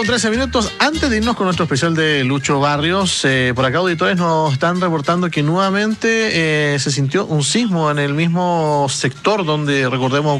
8:13. Antes de irnos con nuestro especial de Lucho Barrios, por acá auditores nos están reportando que nuevamente se sintió un sismo en el mismo sector donde, recordemos,